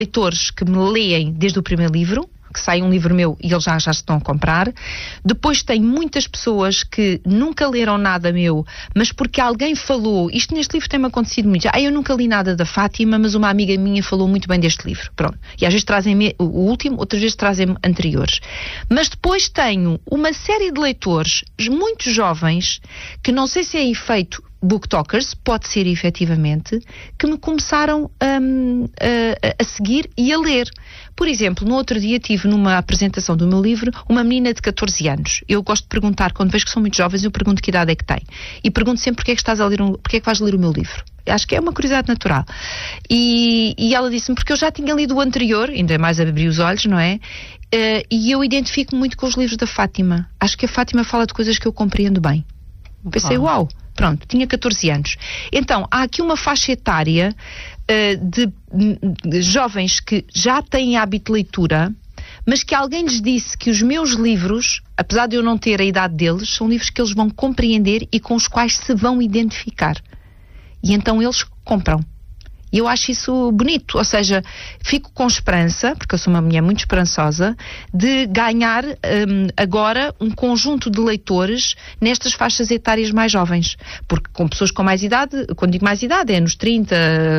leitores que me leem desde o primeiro livro, que sai um livro meu e eles já estão a comprar. Depois tem muitas pessoas que nunca leram nada meu, mas porque alguém falou, isto neste livro tem-me acontecido muito, eu nunca li nada da Fátima, mas uma amiga minha falou muito bem deste livro, pronto. E às vezes trazem-me o último, outras vezes trazem-me anteriores. Mas depois tenho uma série de leitores, muito jovens, que não sei se é efeito BookTokers, pode ser efetivamente, que me começaram a seguir e a ler. Por exemplo, no outro dia tive numa apresentação do meu livro uma menina de 14 anos. Eu gosto de perguntar, quando vejo que são muito jovens, eu pergunto que idade é que tem. E pergunto sempre porque é que estás a ler porque é que vais ler o meu livro. Acho que é uma curiosidade natural. E ela disse-me, porque eu já tinha lido o anterior, ainda mais abri os olhos, não é? E eu identifico muito com os livros da Fátima. Acho que a Fátima fala de coisas que eu compreendo bem. Pensei, uau, pronto, tinha 14 anos. Então, há aqui uma faixa etária de jovens que já têm hábito de leitura, mas que alguém lhes disse que os meus livros, apesar de eu não ter a idade deles, são livros que eles vão compreender e com os quais se vão identificar. E então eles compram. E eu acho isso bonito, ou seja, fico com esperança, porque eu sou uma mulher muito esperançosa, de ganhar agora um conjunto de leitores nestas faixas etárias mais jovens. Porque com pessoas com mais idade, quando digo mais idade, é nos 30,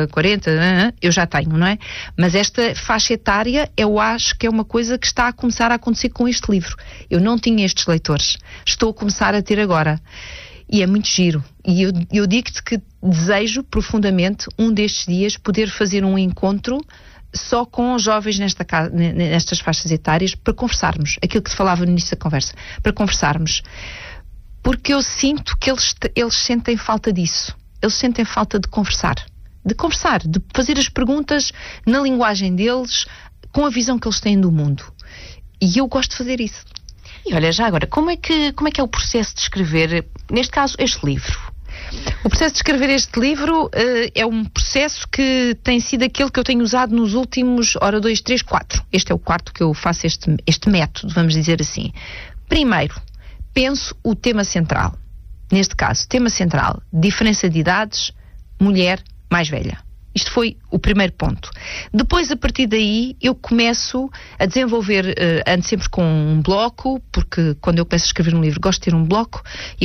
40, eu já tenho, não é? Mas esta faixa etária, eu acho que é uma coisa que está a começar a acontecer com este livro. Eu não tinha estes leitores, estou a começar a ter agora. E é muito giro. E eu digo-te que desejo profundamente, um destes dias, poder fazer um encontro só com jovens nestas faixas etárias para conversarmos. Aquilo que se falava no início da conversa. Para conversarmos. Porque eu sinto que eles sentem falta disso. Eles sentem falta de conversar. De fazer as perguntas na linguagem deles, com a visão que eles têm do mundo. E eu gosto de fazer isso. E olha, já agora, como é que é o processo de escrever, neste caso, este livro? O processo de escrever este livro é um processo que tem sido aquele que eu tenho usado nos últimos, 2, 3, 4. Este é o quarto que eu faço este método, vamos dizer assim. Primeiro, penso o tema central. Neste caso, tema central, diferença de idades, mulher mais velha. Isto foi o primeiro ponto. Depois, a partir daí, eu começo a desenvolver, ando sempre com um bloco, porque quando eu começo a escrever um livro, gosto de ter um bloco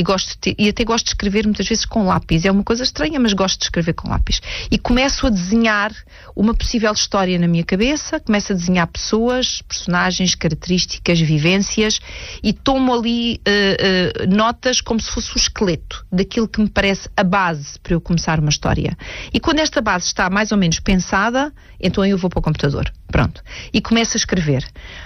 e até gosto de escrever muitas vezes com lápis. É uma coisa estranha, mas gosto de escrever com lápis. E começo a desenhar uma possível história na minha cabeça, começo a desenhar pessoas, personagens, características, vivências e tomo ali notas como se fosse o esqueleto daquilo que me parece a base para eu começar uma história. E quando esta base está mais ou menos pensada, então eu vou para o computador. Pronto. E começo a escrever.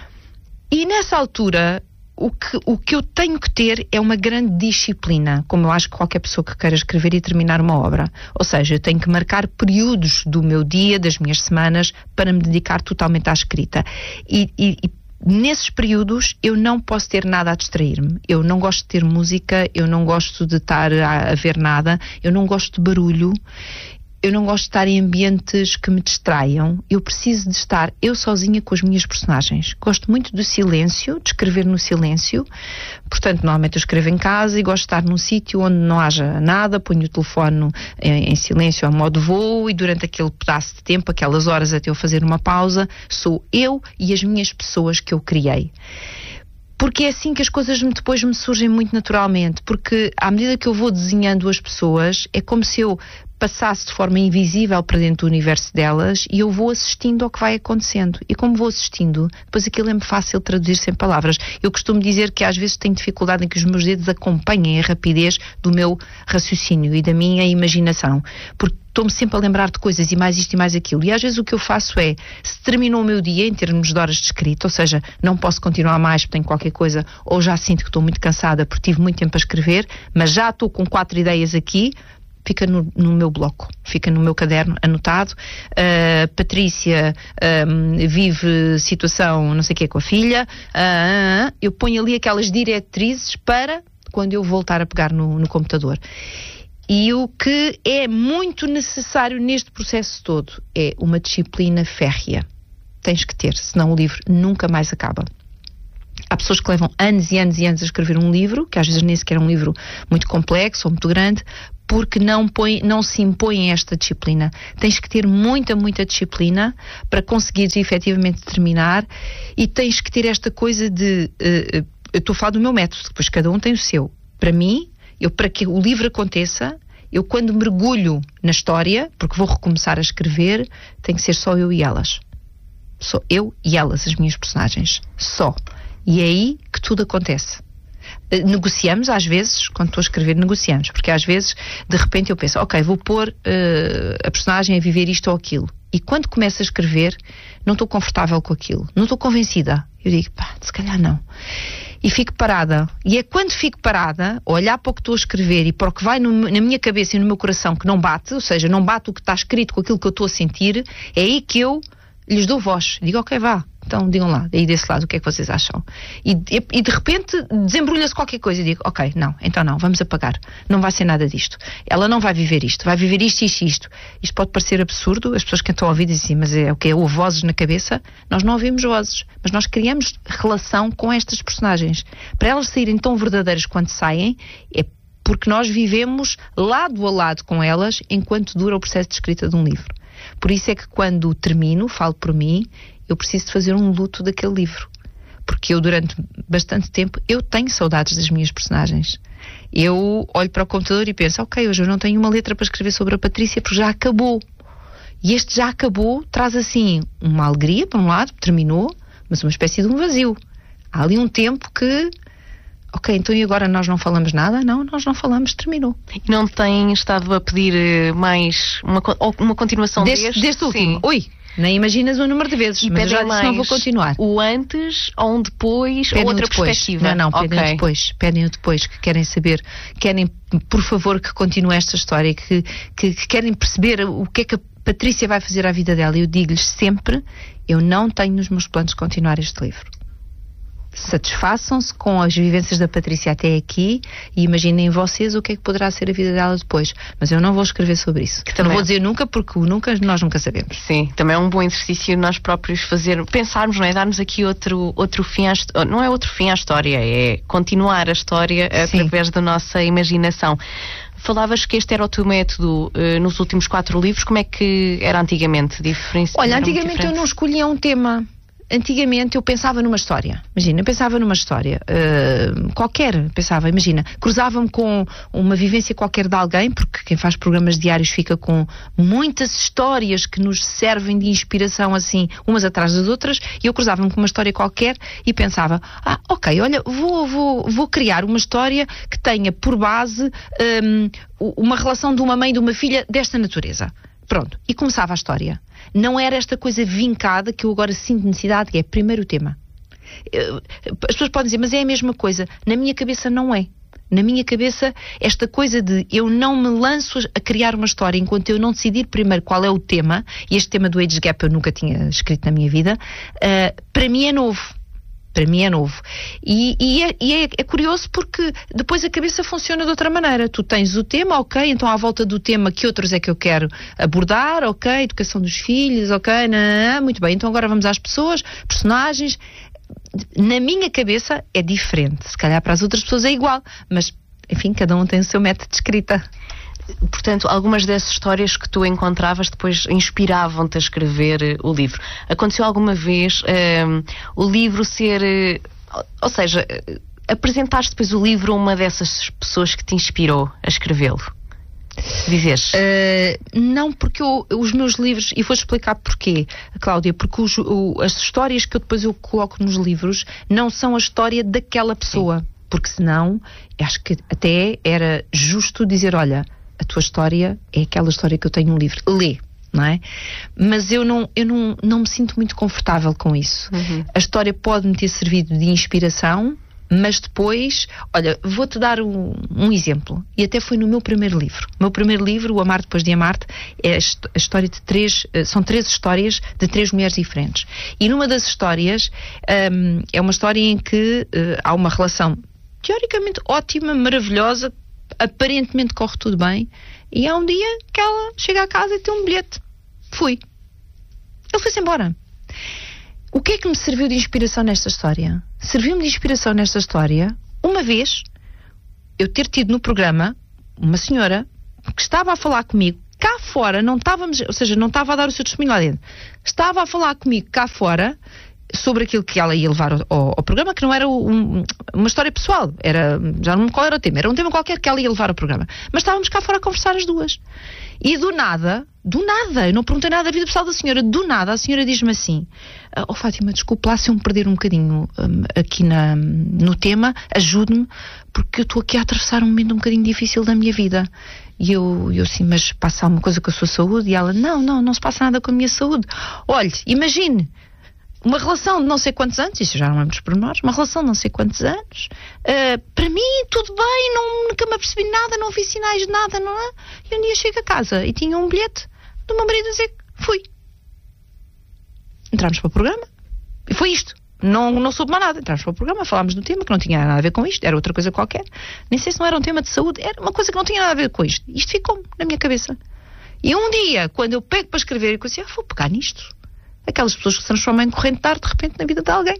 E nessa altura, o que eu tenho que ter é uma grande disciplina, como eu acho que qualquer pessoa que queira escrever e terminar uma obra. Ou seja, eu tenho que marcar períodos do meu dia, das minhas semanas, para me dedicar totalmente à escrita. E nesses períodos eu não posso ter nada a distrair-me. Eu não gosto de ter música, eu não gosto de estar a ver nada, eu não gosto de barulho. Eu não gosto de estar em ambientes que me distraiam. Eu preciso de estar eu sozinha com as minhas personagens. Gosto muito do silêncio, de escrever no silêncio. Portanto, normalmente eu escrevo em casa e gosto de estar num sítio onde não haja nada. Ponho o telefone em silêncio, a modo voo, e durante aquele pedaço de tempo, aquelas horas até eu fazer uma pausa, sou eu e as minhas pessoas que eu criei. Porque é assim que as coisas depois me surgem muito naturalmente. Porque à medida que eu vou desenhando as pessoas, é como se eu passasse de forma invisível para dentro do universo delas e eu vou assistindo ao que vai acontecendo. E como vou assistindo, depois aquilo é-me fácil traduzir sem palavras. Eu costumo dizer que às vezes tenho dificuldade em que os meus dedos acompanhem a rapidez do meu raciocínio e da minha imaginação. Porque estou-me sempre a lembrar de coisas e mais isto e mais aquilo. E às vezes o que eu faço é, se terminou o meu dia em termos de horas de escrita, ou seja, não posso continuar mais porque tenho qualquer coisa, ou já sinto que estou muito cansada porque tive muito tempo a escrever, mas já estou com 4 ideias aqui, fica no meu bloco, fica no meu caderno anotado. Patrícia vive situação não sei o que com a filha. Eu ponho ali aquelas diretrizes para quando eu voltar a pegar no computador. E o que é muito necessário neste processo todo é uma disciplina férrea. Tens que ter, senão o livro nunca mais acaba. Há pessoas que levam anos e anos e anos a escrever um livro, que às vezes nem sequer é um livro muito complexo ou muito grande, porque não se impõe esta disciplina. Tens que ter muita disciplina para conseguires efetivamente terminar, e tens que ter esta coisa de... eu estou a falar do meu método, depois cada um tem o seu. Para mim, para que o livro aconteça, eu quando mergulho na história, porque vou recomeçar a escrever, tem que ser só eu e elas. Só eu e elas, as minhas personagens. Só. E é aí que tudo acontece. Negociamos às vezes, quando estou a escrever, negociamos, porque às vezes de repente eu penso, ok, vou pôr a personagem a viver isto ou aquilo, e quando começo a escrever não estou confortável com aquilo, não estou convencida, eu digo, se calhar não, e fico parada, e é quando fico parada a olhar para o que estou a escrever e para o que vai na minha cabeça e no meu coração que não bate, ou seja, não bate o que está escrito com aquilo que eu estou a sentir, é aí que eu lhes dou voz, digo, ok, vá, então digam lá, aí desse lado, o que é que vocês acham? E de repente desembrulha-se qualquer coisa e digo, ok, não, então não, vamos apagar, não vai ser nada disto, ela não vai viver isto, vai viver isto. Isto pode parecer absurdo, as pessoas que estão a ouvir dizem assim, mas é o que? Houve vozes na cabeça? Nós não ouvimos vozes, mas nós criamos relação com estas personagens, para elas saírem tão verdadeiras quando saem, é porque nós vivemos lado a lado com elas enquanto dura o processo de escrita de um livro. Por isso é que quando termino, falo por mim, eu preciso de fazer um luto daquele livro. Porque eu, durante bastante tempo, eu tenho saudades das minhas personagens. Eu olho para o computador e penso, ok, hoje eu não tenho uma letra para escrever sobre a Patrícia porque já acabou. E este já acabou traz assim uma alegria, por um lado, terminou, mas uma espécie de um vazio. Há ali um tempo que... Ok, então e agora nós não falamos nada? Não, nós não falamos, terminou. E não tem estado a pedir mais uma continuação deste último? Ui, nem imaginas o número de vezes, e mas já disse, não vou continuar. O antes, ou um depois, pedem ou outra perspectiva? Não, pedem o depois, que querem saber, querem, por favor, que continue esta história, que querem perceber o que é que a Patrícia vai fazer à vida dela. E eu digo-lhes sempre, eu não tenho nos meus planos de continuar este livro. Satisfaçam-se com as vivências da Patrícia até aqui e imaginem vocês o que é que poderá ser a vida dela depois, mas eu não vou escrever sobre isso, não vou dizer nunca, porque nós nunca sabemos. Sim, também é um bom exercício nós próprios pensarmos, não é? Darmos aqui outro fim não é outro fim à história, é continuar a história através da nossa imaginação. Falavas que este era o teu método nos últimos 4 livros. Como é que era antigamente? Olha, antigamente eu não escolhia um tema. Antigamente eu pensava numa história, qualquer, imagina, cruzava-me com uma vivência qualquer de alguém, porque quem faz programas diários fica com muitas histórias que nos servem de inspiração assim, umas atrás das outras, e eu cruzava-me com uma história qualquer e pensava, ok, olha, vou criar uma história que tenha por base uma relação de uma mãe e de uma filha desta natureza. Pronto, e começava a história. Não era esta coisa vincada que eu agora sinto necessidade, que é primeiro o tema. As pessoas podem dizer, mas é a mesma coisa. Na minha cabeça não é. Na minha cabeça, esta coisa de eu não me lanço a criar uma história enquanto eu não decidir primeiro qual é o tema, e este tema do Age Gap eu nunca tinha escrito na minha vida, para mim é novo. Para mim é novo. E é curioso porque depois a cabeça funciona de outra maneira. Tu tens o tema, ok, então à volta do tema que outros é que eu quero abordar, ok, educação dos filhos, ok, muito bem, então agora vamos às pessoas, personagens. Na minha cabeça é diferente, se calhar para as outras pessoas é igual, mas enfim, cada um tem o seu método de escrita. Portanto, algumas dessas histórias que tu encontravas depois inspiravam-te a escrever o livro. Aconteceu alguma vez o livro ser... ou seja, apresentaste depois o livro a uma dessas pessoas que te inspirou a escrevê-lo? Dizes? Não, porque os meus livros, e vou explicar porquê, Cláudia, porque as histórias que eu coloco nos livros não são a história daquela pessoa. Sim. Porque senão, acho que até era justo dizer, olha, a tua história é aquela história que eu tenho no livro. Lê, não é? Mas eu não me sinto muito confortável com isso. Uhum. A história pode-me ter servido de inspiração, mas depois, olha, vou-te dar um exemplo. E até foi no meu primeiro livro. O meu primeiro livro, O Amar Depois de Amar-te, é a história de são 3 histórias de 3 mulheres diferentes. E numa das histórias, é uma história em que há uma relação teoricamente ótima, maravilhosa, aparentemente corre tudo bem, e há um dia que ela chega a casa e tem um bilhete. Ele foi-se embora. O que é que me serviu de inspiração nesta história? Serviu-me de inspiração nesta história, uma vez, eu ter tido no programa uma senhora que estava a falar comigo cá fora, não estava a dar o seu testemunho lá dentro, estava a falar comigo cá fora sobre aquilo que ela ia levar ao programa, que não era uma história pessoal, já não me lembro qual era o tema, era um tema qualquer que ela ia levar ao programa, mas estávamos cá fora a conversar as duas, e do nada, eu não perguntei nada da vida pessoal da senhora, do nada a senhora diz-me assim: Fátima, desculpe lá se eu me perder um bocadinho aqui no tema, ajude-me, porque eu estou aqui a atravessar um momento um bocadinho difícil da minha vida. E eu assim, mas passa alguma coisa com a sua saúde? E ela, não se passa nada com a minha saúde. Olhe, imagine uma relação de não sei quantos anos, isso já não lembro dos pormenores, uma relação de não sei quantos anos, para mim tudo bem, nunca me apercebi de nada, não vi sinais de nada, não é? E um dia chego a casa e tinha um bilhete do meu marido a dizer que fui. Entramos para o programa e foi isto. Não soube mais nada. Entramos para o programa, falámos do tema que não tinha nada a ver com isto, era outra coisa qualquer. Nem sei se não era um tema de saúde, era uma coisa que não tinha nada a ver com isto. Isto ficou na minha cabeça. E um dia, quando eu pego para escrever, eu disse, vou pegar nisto. Aquelas pessoas que se transformam em corrente de ar de repente na vida de alguém.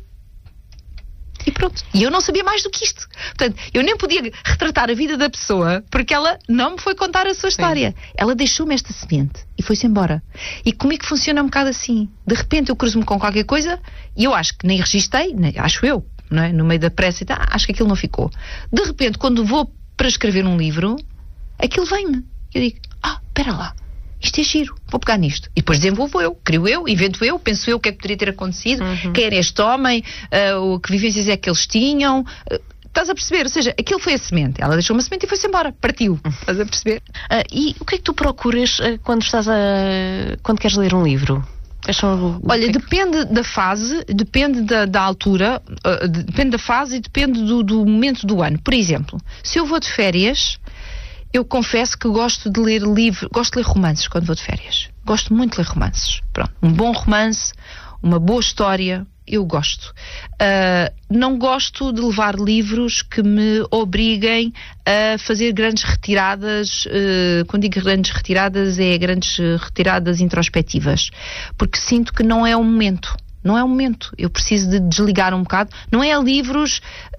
E pronto. E eu não sabia mais do que isto. Portanto, eu nem podia retratar a vida da pessoa porque ela não me foi contar a sua história. Sim. Ela deixou-me esta semente e foi-se embora. E comigo funciona um bocado assim. De repente eu cruzo-me com qualquer coisa e eu acho que nem registrei, acho eu, não é? No meio da pressa e tal, acho que aquilo não ficou. De repente, quando vou para escrever um livro, aquilo vem-me. Eu digo, espera lá. Isto é giro, vou pegar nisto. E depois desenvolvo eu, crio eu, invento eu, penso eu o que é que poderia ter acontecido, quem era este homem, que vivências é que eles tinham. Estás a perceber? Ou seja, aquilo foi a semente. Ela deixou uma semente e foi-se embora, partiu. Estás a perceber? E o que é que tu procuras quando queres ler um livro? Olha, depende da fase, depende da altura, depende da fase e depende do momento do ano. Por exemplo, se eu vou de férias, eu confesso que gosto de ler romances quando vou de férias. Gosto muito de ler romances. Pronto, um bom romance, uma boa história, eu gosto. Não gosto de levar livros que me obriguem a fazer grandes retiradas. Quando digo grandes retiradas, é grandes retiradas introspectivas. Porque sinto que não é o momento. Não é o momento. Eu preciso de desligar um bocado. Não é livros...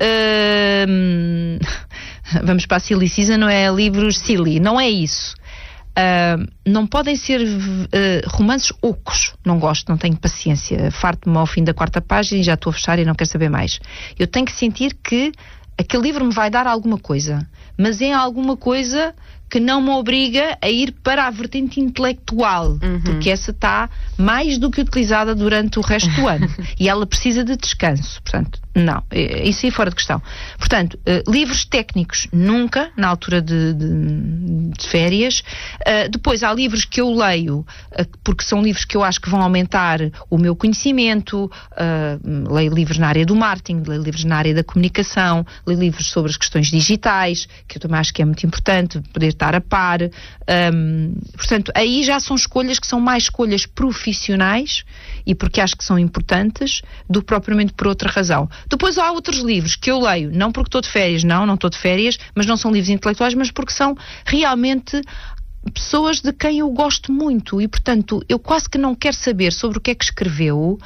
vamos para a silly season, não é livros silly. Não é isso. Não podem ser romances ocos. Não gosto, não tenho paciência. Farto-me ao fim da 4ª página e já estou a fechar e não quero saber mais. Eu tenho que sentir que aquele livro me vai dar alguma coisa. Mas é alguma coisa que não me obriga a ir para a vertente intelectual, porque essa está mais do que utilizada durante o resto do ano. E ela precisa de descanso. Portanto, não. Isso aí fora de questão. Portanto, livros técnicos, nunca, na altura de férias. Depois, há livros que eu leio, porque são livros que eu acho que vão aumentar o meu conhecimento. Leio livros na área do marketing, leio livros na área da comunicação, leio livros sobre as questões digitais, que eu também acho que é muito importante, poder estar a par. Portanto, aí já são escolhas que são mais escolhas profissionais e porque acho que são importantes do que propriamente por outra razão. Depois há outros livros que eu leio, não porque estou de férias, não estou de férias, mas não são livros intelectuais, mas porque são realmente pessoas de quem eu gosto muito e, portanto, eu quase que não quero saber sobre o que é que escreveu.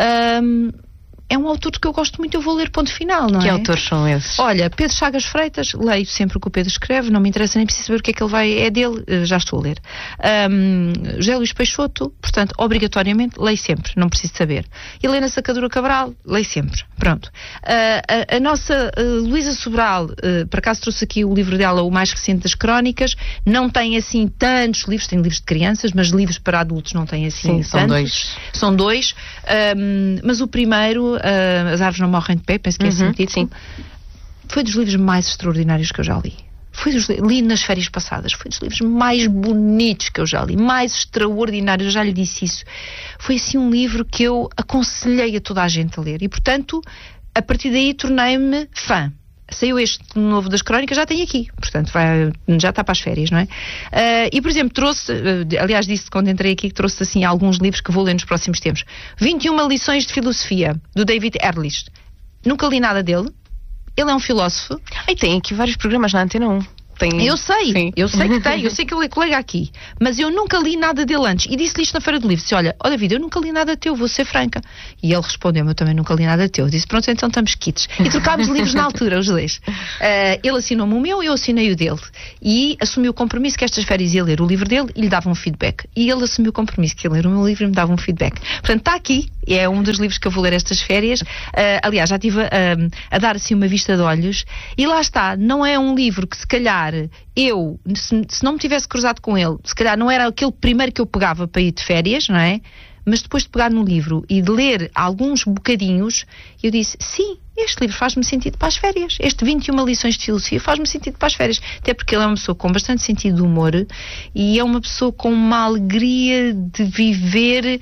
É um autor que eu gosto muito, eu vou ler ponto final, não é? Que autores são esses? Olha, Pedro Chagas Freitas, leio sempre o que o Pedro escreve, não me interessa, nem preciso saber o que é que ele é dele, já estou a ler. José Luís Peixoto, portanto, obrigatoriamente, leio sempre, não preciso saber. Helena Sacadura Cabral, leio sempre, pronto. A nossa Luísa Sobral, por acaso trouxe aqui o livro dela, o mais recente das Crónicas, não tem assim tantos livros, tem livros de crianças, mas livros para adultos não tem assim. Sim, tantos. São dois. Mas o primeiro, As Árvores Não Morrem de Pé, penso que é assim o título, foi dos livros mais extraordinários que eu já li. Li nas férias passadas, foi dos livros mais bonitos que eu já li, mais extraordinários, eu já lhe disse isso. Foi assim um livro que eu aconselhei a toda a gente a ler e, portanto, a partir daí tornei-me fã. Saiu este novo das Crónicas, já tem aqui, portanto já está para as férias, não é? E, por exemplo, trouxe, aliás disse quando entrei aqui que trouxe assim alguns livros que vou ler nos próximos tempos. 21 lições de filosofia, do David Ehrlich. Nunca li nada dele. Ele é um filósofo. E tem aqui vários programas na Antena 1. tem... Eu sei, Sim. eu sei que tem, eu sei que ele é colega aqui, mas eu nunca li nada dele antes. E disse-lhe isto na Feira do Livro, disse, olha, David, eu nunca li nada teu, vou ser franca. E ele respondeu-me, eu também nunca li nada teu. Eu disse, pronto, então estamos quites. E trocámos livros na altura, os dois. Ele assinou-me o meu, eu assinei o dele. E assumiu o compromisso que estas férias ia ler o livro dele e lhe dava um feedback. E ele assumiu o compromisso que ia ler o meu livro e me dava um feedback. Portanto, está aqui, é um dos livros que eu vou ler estas férias. Aliás, já estive a dar assim uma vista de olhos. E lá está, não é um livro que se calhar eu, se não me tivesse cruzado com ele, se calhar não era aquele primeiro que eu pegava para ir de férias, não é? Mas depois de pegar no livro e de ler alguns bocadinhos, eu disse, sim, este livro faz-me sentido para as férias. Este 21 lições de filosofia faz-me sentido para as férias. Até porque ele é uma pessoa com bastante sentido de humor e é uma pessoa com uma alegria de viver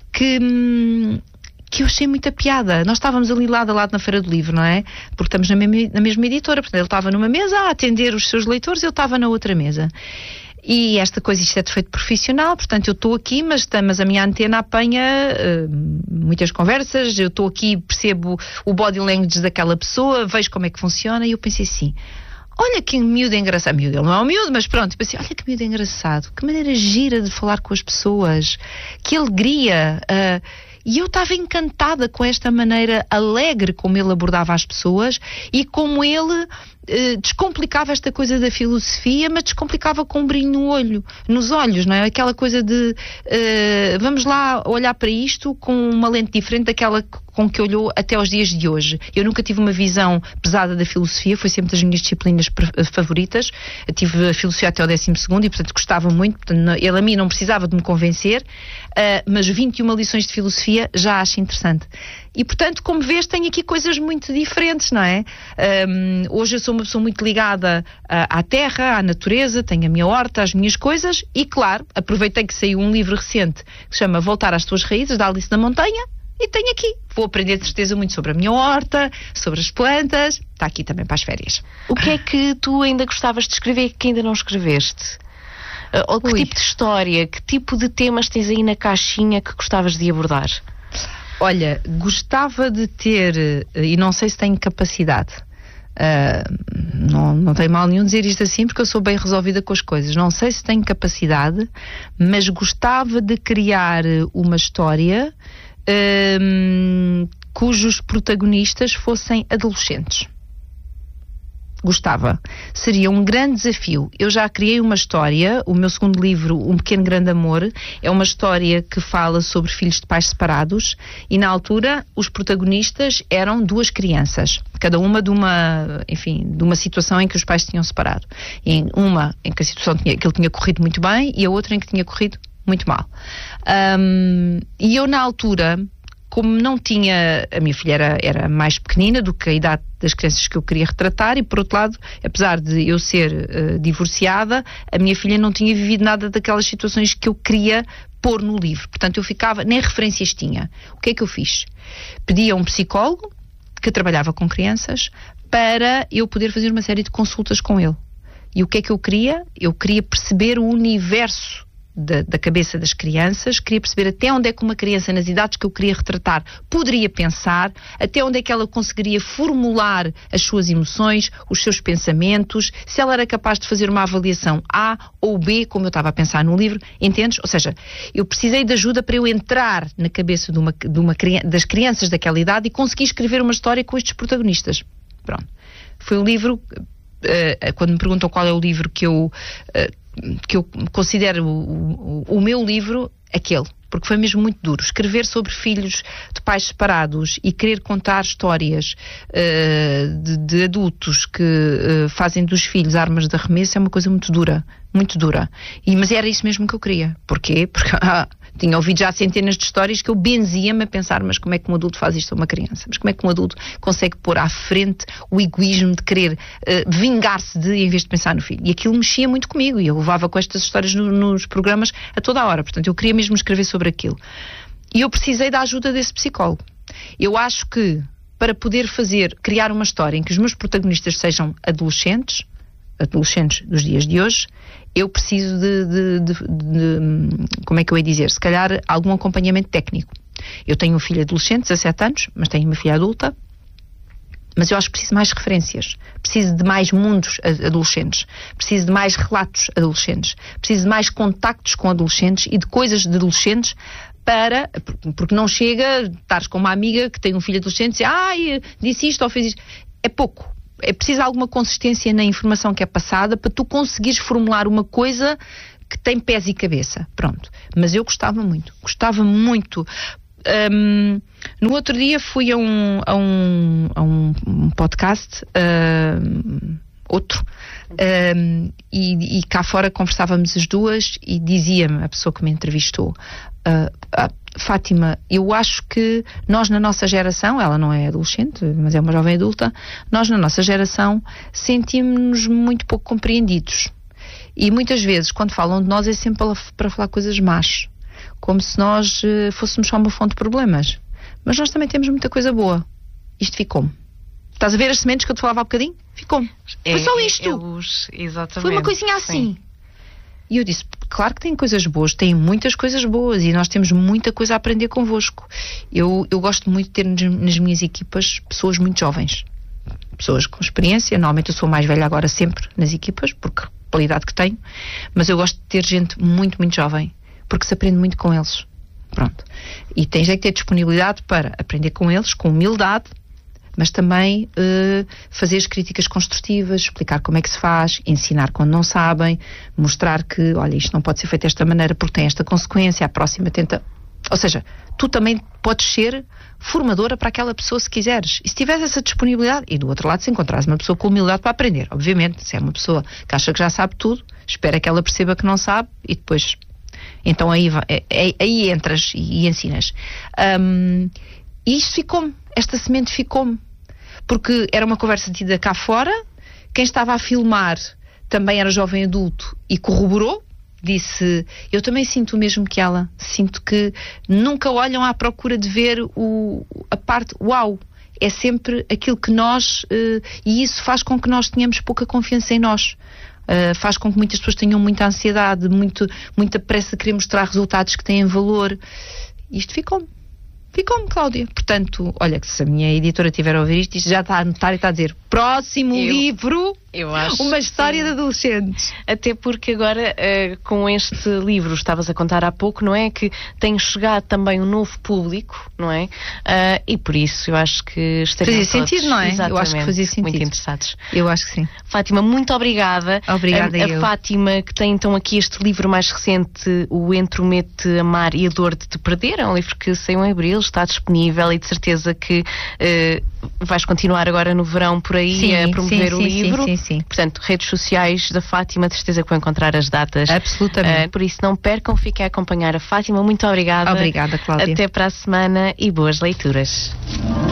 que eu achei muita piada. Nós estávamos ali lado a lado na Feira do Livro, não é? Porque estamos na mesma editora. Portanto, ele estava numa mesa a atender os seus leitores e eu estava na outra mesa. E esta coisa, isto é de feito profissional, portanto eu estou aqui, mas a minha antena apanha muitas conversas, eu estou aqui, percebo o body language daquela pessoa, vejo como é que funciona e eu pensei assim, olha que miúdo engraçado, miúdo, ele não é um miúdo, mas pronto, pensei, olha que miúdo engraçado, que maneira gira de falar com as pessoas, que alegria, e eu estava encantada com esta maneira alegre como ele abordava as pessoas e como ele descomplicava esta coisa da filosofia, mas descomplicava com um brilho no olho, nos olhos, não é? Aquela coisa de vamos lá olhar para isto com uma lente diferente daquela com que olhou até aos dias de hoje. Eu nunca tive uma visão pesada da filosofia, foi sempre das minhas disciplinas favoritas. Eu tive a filosofia até ao 12º e, portanto, gostava muito. Portanto, ele a mim não precisava de me convencer, mas 21 lições de filosofia já acho interessante. E, portanto, como vês, tenho aqui coisas muito diferentes, não é? Hoje eu sou uma pessoa muito ligada à terra, à natureza, tenho a minha horta, as minhas coisas e, claro, aproveitei que saiu um livro recente que se chama Voltar às Tuas Raízes, da Alice da Montanha, e tenho aqui. Vou aprender de certeza muito sobre a minha horta, sobre as plantas. Está aqui também para as férias. O que é que tu ainda gostavas de escrever que ainda não escreveste? Ou que tipo de história, que tipo de temas tens aí na caixinha que gostavas de abordar? Olha, gostava de ter, e não sei se tenho capacidade, não tem mal nenhum dizer isto assim porque eu sou bem resolvida com as coisas, não sei se tenho capacidade, mas gostava de criar uma história cujos protagonistas fossem adolescentes. Gostava. Seria um grande desafio. Eu já criei uma história, o meu segundo livro, Um Pequeno Grande Amor, é uma história que fala sobre filhos de pais separados e na altura os protagonistas eram duas crianças, cada uma de uma situação em que os pais se tinham separado. Uma em que a situação que ele tinha corrido muito bem e a outra em que tinha corrido muito mal. E eu na altura, como não tinha, a minha filha era mais pequenina do que a idade das crianças que eu queria retratar e por outro lado, apesar de eu ser divorciada, a minha filha não tinha vivido nada daquelas situações que eu queria pôr no livro, portanto eu ficava, nem referências tinha. O que é que eu fiz? Pedi a um psicólogo que trabalhava com crianças para eu poder fazer uma série de consultas com ele. E o que é que eu queria? Eu queria perceber o universo da cabeça das crianças, queria perceber até onde é que uma criança nas idades que eu queria retratar poderia pensar, até onde é que ela conseguiria formular as suas emoções, os seus pensamentos, se ela era capaz de fazer uma avaliação A ou B, como eu estava a pensar no livro, entendes? Ou seja, eu precisei de ajuda para eu entrar na cabeça das crianças daquela idade e conseguir escrever uma história com estes protagonistas. Pronto. Foi um livro, quando me perguntam qual é o livro que eu considero o meu livro, aquele, porque foi mesmo muito duro. Escrever sobre filhos de pais separados e querer contar histórias de adultos que fazem dos filhos armas de arremesso é uma coisa muito dura, muito dura. Mas era isso mesmo que eu queria. Porquê? Porque tinha ouvido já centenas de histórias que eu benzia-me a pensar, mas como é que um adulto faz isto a uma criança? Mas como é que um adulto consegue pôr à frente o egoísmo de querer vingar-se em vez de pensar no filho? E aquilo mexia muito comigo e eu levava com estas histórias nos programas a toda a hora. Portanto, eu queria mesmo escrever sobre aquilo. E eu precisei da ajuda desse psicólogo. Eu acho que para poder criar uma história em que os meus protagonistas sejam adolescentes dos dias de hoje, eu preciso de como é que eu ia dizer, se calhar algum acompanhamento técnico. Eu tenho um filho adolescente, 17 anos, mas tenho uma filha adulta Mas eu acho que preciso de mais referências, preciso de mais mundos adolescentes, preciso de mais relatos adolescentes, preciso de mais contactos com adolescentes e de coisas de adolescentes porque não chega estares com uma amiga que tem um filho adolescente e diz, disse isto ou fez isto. É pouco. É preciso alguma consistência na informação que é passada para tu conseguires formular uma coisa que tem pés e cabeça. Pronto. Mas eu gostava muito. No outro dia fui a um podcast, outro, e cá fora conversávamos as duas e dizia-me a pessoa que me entrevistou, Fátima, eu acho que nós na nossa geração, ela não é adolescente, mas é uma jovem adulta, nós na nossa geração sentimos-nos muito pouco compreendidos. E muitas vezes, quando falam de nós, é sempre para falar coisas más. Como se nós fôssemos só uma fonte de problemas. Mas nós também temos muita coisa boa. Isto ficou-me. Estás a ver as sementes que eu te falava há bocadinho? Ficou-me. Foi só isto. Exatamente. Foi uma coisinha assim. Sim. E eu disse, claro que tem coisas boas, tem muitas coisas boas e nós temos muita coisa a aprender convosco. Eu gosto muito de ter nas minhas equipas pessoas muito jovens. Pessoas com experiência. Normalmente eu sou mais velha agora sempre nas equipas, porque pela idade que tenho. Mas eu gosto de ter gente muito, muito jovem. Porque se aprende muito com eles. Pronto. E tens é que ter disponibilidade para aprender com eles, com humildade, mas também fazer as críticas construtivas, explicar como é que se faz, ensinar quando não sabem, mostrar que, olha, isto não pode ser feito desta maneira porque tem esta consequência, a próxima tenta... Ou seja, tu também podes ser formadora para aquela pessoa se quiseres. E se tiveres essa disponibilidade, e do outro lado se encontrares uma pessoa com humildade para aprender, obviamente, se é uma pessoa que acha que já sabe tudo, espera que ela perceba que não sabe e depois... Então aí entras e ensinas. E isto ficou-me, esta semente ficou-me. Porque era uma conversa tida cá fora, quem estava a filmar também era jovem adulto e corroborou, disse, eu também sinto o mesmo que ela, sinto que nunca olham à procura de ver a parte, uau, é sempre aquilo que nós, e isso faz com que nós tenhamos pouca confiança em nós. Faz com que muitas pessoas tenham muita ansiedade, muita pressa de querer mostrar resultados que têm valor. Isto ficou-me, Cláudia. Portanto, olha, que se a minha editora tiver a ouvir isto já está a anotar e está a dizer, próximo livro, eu acho, uma história de adolescentes. Até porque agora, com este livro, estavas a contar há pouco, não é? Que tem chegado também um novo público, não é? E por isso eu acho que estariam fazia todos, sentido, não é? Exatamente, eu acho que fazia sentido. Muito interessados. Eu acho que sim. Fátima, muito obrigada. Obrigada a Fátima, que tem então aqui este livro mais recente, O Entre o Medo de Amar e a Dor de Te Perder, é um livro que saiu em abril, está disponível e de certeza que vais continuar agora no verão por aí a promover o livro. Sim. Portanto, redes sociais da Fátima, de certeza que vão encontrar as datas. Absolutamente. Por isso não percam, fiquem a acompanhar a Fátima. Muito obrigada. Obrigada, Cláudia. Até para a semana e boas leituras.